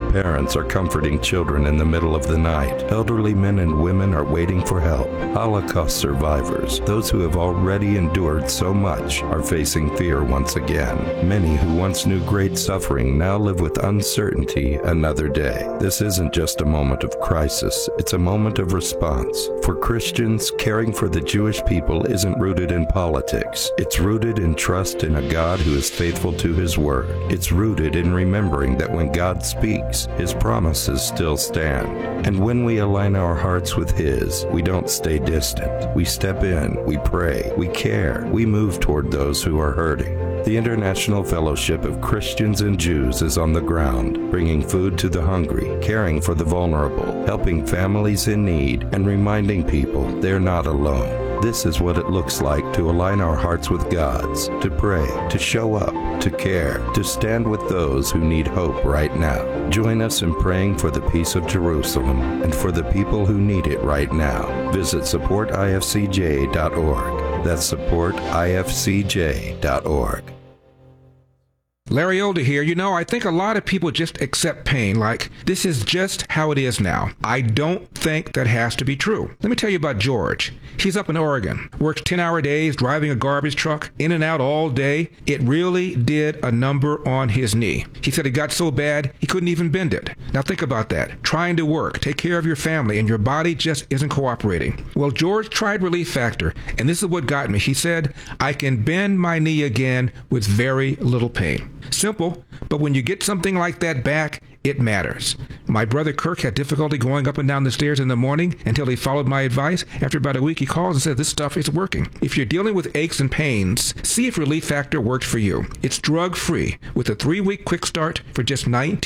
Parents are comforting children in the middle of the night. Elderly men and women are waiting for help. Holocaust survivors, those who have already endured so much, are facing fear once again. Many who once knew great suffering now live with uncertainty another day. This isn't just a moment of crisis, it's a moment of response. For Christians, caring for the Jewish people isn't rooted in politics. It's rooted in trust in a God who is faithful to his word. It's rooted in remembering that when God speaks, his promises still stand. And when we align our hearts with his, we don't stay distant. We step in, we pray, we care, we move toward those who are hurting. The International Fellowship of Christians and Jews is on the ground, bringing food to the hungry, caring for the vulnerable, helping families in need, and reminding people they're not alone. This is what it looks like to align our hearts with God's, to pray, to show up, to care, to stand with those who need hope right now. Join us in praying for the peace of Jerusalem and for the people who need it right now. Visit supportifcj.org. That's supportifcj.org. Larry Older here. I think a lot of people just accept pain like this is just how it is now. I don't think that has to be true. Let me tell you about George. He's up in Oregon, works 10-hour days, driving a garbage truck, in and out all day. It really did a number on his knee. He said it got so bad, he couldn't even bend it. Now think about that. Trying to work, take care of your family, and your body just isn't cooperating. Well, George tried Relief Factor, and this is what got me. He said, I can bend my knee again with very little pain. Simple, but when you get something like that back, it matters. My brother Kirk had difficulty going up and down the stairs in the morning until he followed my advice. After about a week, he calls and says, this stuff is working. If you're dealing with aches and pains, see if Relief Factor works for you. It's drug-free with a 3-week quick start for just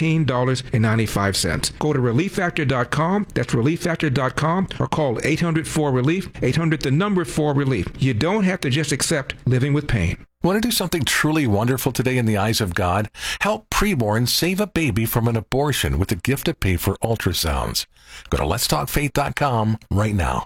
$19.95. Go to ReliefFactor.com. That's ReliefFactor.com, or call 800-4-RELIEF, 800-4-RELIEF. You don't have to just accept living with pain. Want to do something truly wonderful today in the eyes of God? Help preborn save a baby from an abortion with the gift to pay for ultrasounds. Go to letstalkfaith.com right now.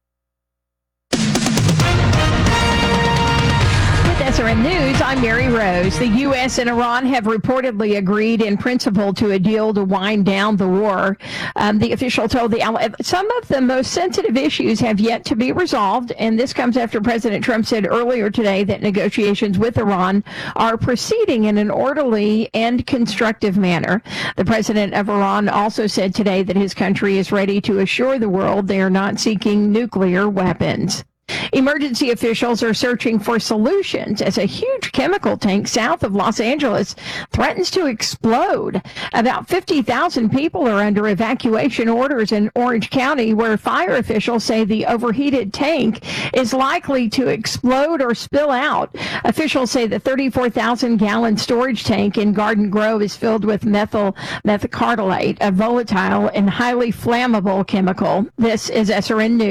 SRN News, I'm Mary Rose. The U.S. and Iran have reportedly agreed in principle to a deal to wind down the war. The official told some of the most sensitive issues have yet to be resolved, and this comes after President Trump said earlier today that negotiations with Iran are proceeding in an orderly and constructive manner. The president of Iran also said today that his country is ready to assure the world they are not seeking nuclear weapons. Emergency officials are searching for solutions as a huge chemical tank south of Los Angeles threatens to explode. About 50,000 people are under evacuation orders in Orange County, where fire officials say the overheated tank is likely to explode or spill out. Officials say the 34,000-gallon storage tank in Garden Grove is filled with methacrylate, a volatile and highly flammable chemical. This is SRN News.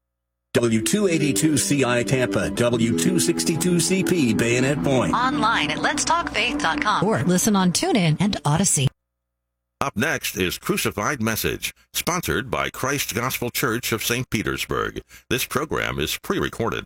W282CI Tampa, W262CP Bayonet Point. Online at letstalkfaith.com. Or listen on TuneIn and Odyssey. Up next is Crucified Message, sponsored by Christ Gospel Church of St. Petersburg. This program is pre-recorded.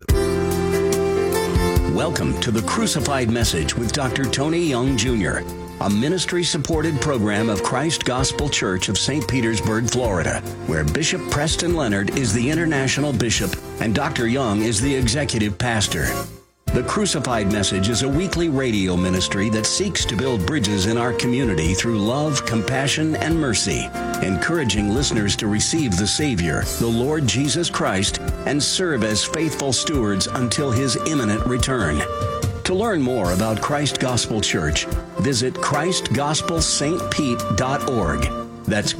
Welcome to the Crucified Message with Dr. Tony Young Jr., a ministry-supported program of Christ Gospel Church of St. Petersburg, Florida, where Bishop Preston Leonard is the international bishop and Dr. Young is the executive pastor. The Crucified Message is a weekly radio ministry that seeks to build bridges in our community through love, compassion, and mercy, encouraging listeners to receive the Savior, the Lord Jesus Christ, and serve as faithful stewards until His imminent return. To learn more about Christ Gospel Church, visit ChristGospelSt.Pete.org. That's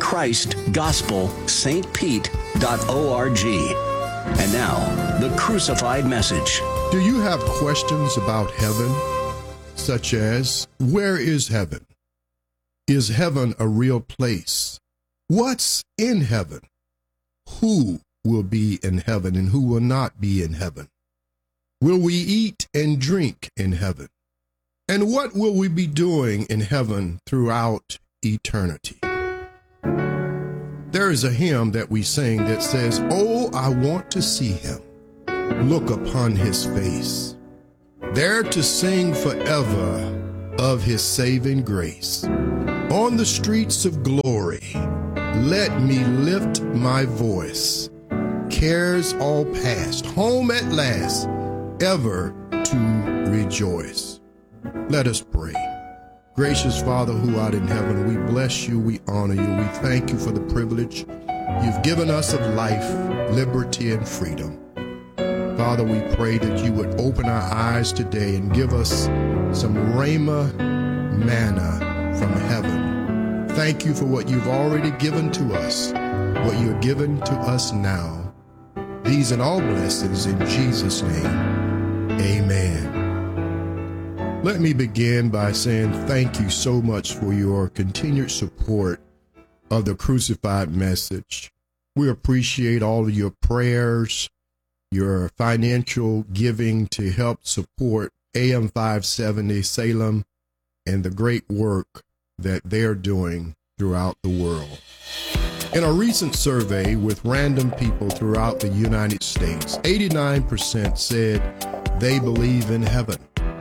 ChristGospelSt.Pete.org. And now, the Crucified Message. Do you have questions about heaven, such as, where is heaven? Is heaven a real place? What's in heaven? Who will be in heaven and who will not be in heaven? Will we eat and drink in heaven? And what will we be doing in heaven throughout eternity? There is a hymn that we sing that says, "Oh, I want to see him, look upon his face, there to sing forever of his saving grace. On the streets of glory, let me lift my voice. Cares all past, home at last, ever to rejoice. Let us pray. Gracious Father who art in heaven, we bless you, we honor you, we thank you for the privilege you've given us of life, liberty, and freedom. Father, we pray that you would open our eyes today and give us some rhema manna from heaven. Thank you for what you've already given to us, what you're giving to us now. These and all blessings in Jesus' name, amen. Let me begin by saying thank you so much for your continued support of the Crucified Message. We appreciate all of your prayers, your financial giving to help support AM 570 Salem and the great work that they're doing throughout the world. In a recent survey with random people throughout the United States, 89% said they believe in heaven.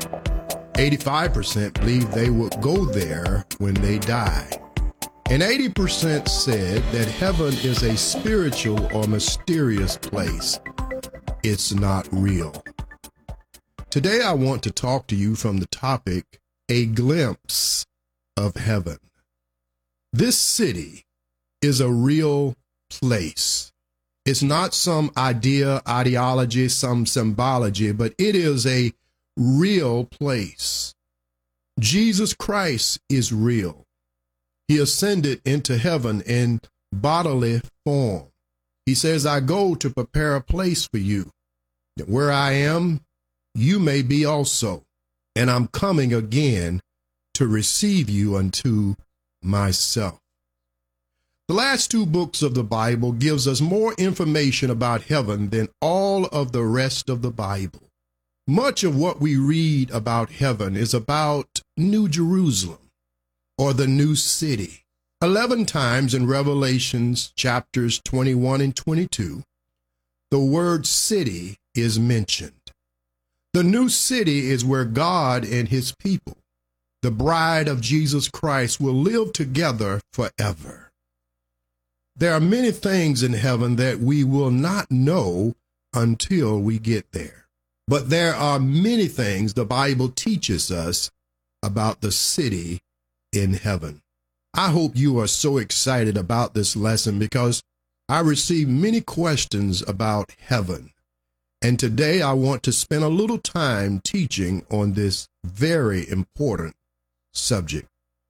85% believe they will go there when they die. And 80% said that heaven is a spiritual or mysterious place. It's not real. Today I want to talk to you from the topic, A Glimpse of Heaven. This city is a real place. It's not some idea, ideology, some symbology, but it is a real place. Jesus Christ is real. He ascended into heaven in bodily form. He says, I go to prepare a place for you, that where I am, you may be also. And I'm coming again to receive you unto myself. The last two books of the Bible gives us more information about heaven than all of the rest of the Bible. Much of what we read about heaven is about New Jerusalem or the new city. 11 times in Revelations chapters 21 and 22, the word city is mentioned. The new city is where God and his people, the bride of Jesus Christ, will live together forever. There are many things in heaven that we will not know until we get there. But there are many things the Bible teaches us about the city in heaven. I hope you are so excited about this lesson because I receive many questions about heaven. And today I want to spend a little time teaching on this very important subject.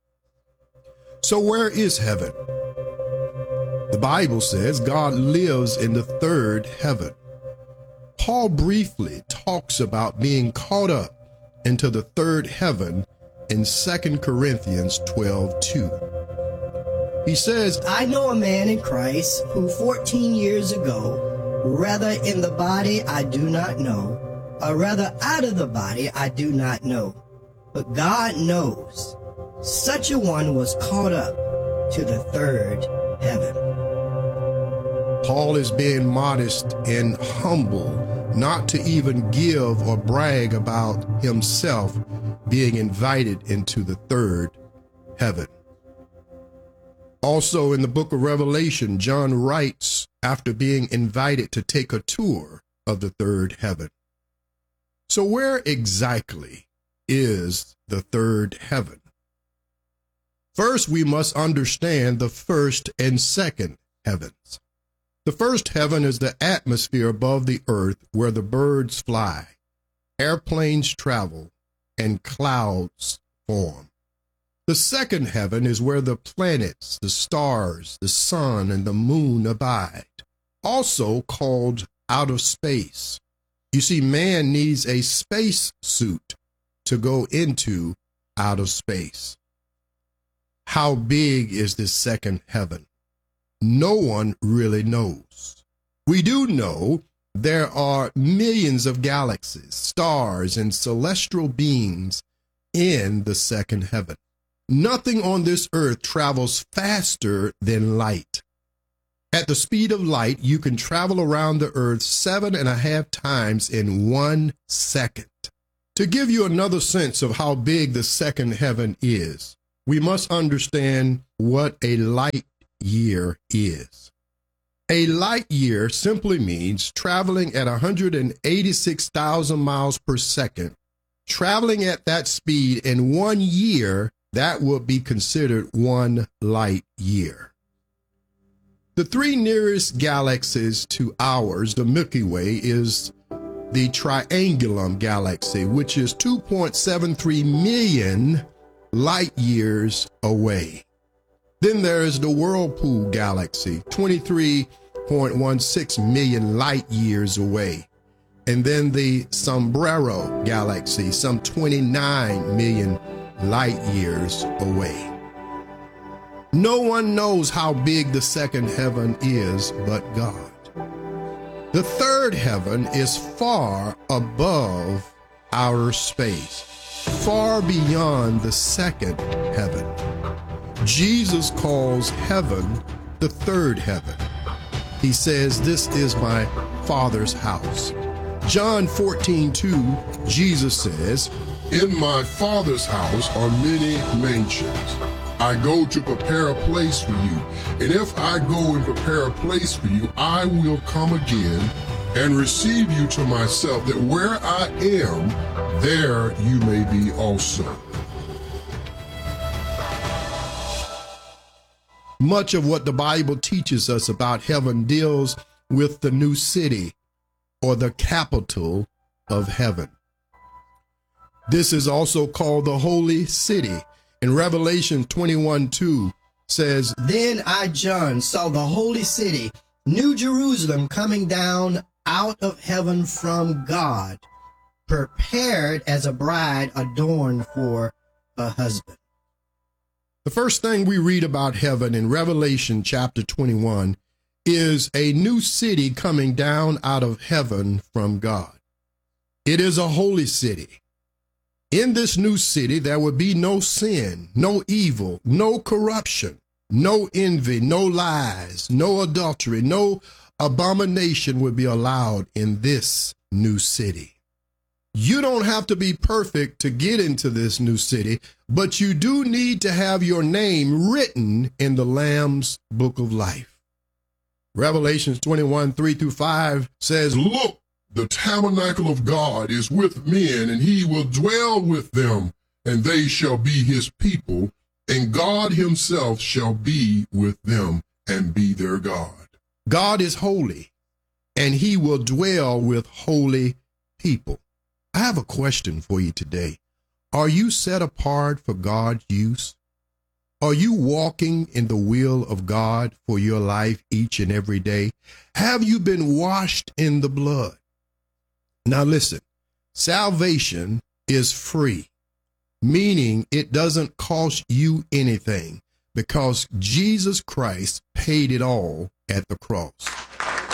So where is heaven? The Bible says God lives in the third heaven. Paul briefly talks about being caught up into the third heaven in 2 Corinthians 12:2. He says, I know a man in Christ who 14 years ago, rather in the body I do not know, or rather out of the body I do not know, but God knows, such a one was caught up to the third heaven. Paul is being modest and humble, not to even give or brag about himself being invited into the third heaven. Also in the book of Revelation, John writes after being invited to take a tour of the third heaven. So where exactly is the third heaven? First, we must understand the first and second heavens. The first heaven is the atmosphere above the earth where the birds fly, airplanes travel, and clouds form. The second heaven is where the planets, the stars, the sun, and the moon abide, also called outer space. You see, man needs a space suit to go into outer space. How big is this second heaven? No one really knows. We do know there are millions of galaxies, stars, and celestial beings in the second heaven. Nothing on this earth travels faster than light. At the speed of light, you can travel around the earth 7.5 times in 1 second. To give you another sense of how big the second heaven is, we must understand what a light year is. A light year simply means traveling at 186,000 miles per second. Traveling at that speed in 1 year, that would be considered 1 light year. The 3 nearest galaxies to ours, the Milky Way, is the Triangulum Galaxy, which is 2.73 million light years away. Then there is the Whirlpool Galaxy, 23.16 million light years away. And then the Sombrero Galaxy, some 29 million light years away. No one knows how big the second heaven is but God. The third heaven is far above outer space, far beyond the second heaven. Jesus calls heaven the third heaven. He says, "This is my Father's house." John 14:2, Jesus says, "In my Father's house are many mansions. I go to prepare a place for you. And if I go and prepare a place for you, I will come again and receive you to myself, that where I am, there you may be also." Much of what the Bible teaches us about heaven deals with the new city, or the capital of heaven. This is also called the Holy City. In Revelation 21:2 says, "Then I, John, saw the holy city, New Jerusalem, coming down out of heaven from God, prepared as a bride adorned for a husband." The first thing we read about heaven in Revelation chapter 21 is a new city coming down out of heaven from God. It is a holy city. In this new city, there would be no sin, no evil, no corruption, no envy, no lies, no adultery, no abomination would be allowed in this new city. You don't have to be perfect to get into this new city, but you do need to have your name written in the Lamb's Book of Life. Revelation 21:3-5 says, "Look, the tabernacle of God is with men, and he will dwell with them, and they shall be his people, and God himself shall be with them and be their God." God is holy, and he will dwell with holy people. I have a question for you today. Are you set apart for God's use? Are you walking in the will of God for your life each and every day? Have you been washed in the blood? Now listen, salvation is free, meaning it doesn't cost you anything because Jesus Christ paid it all at the cross.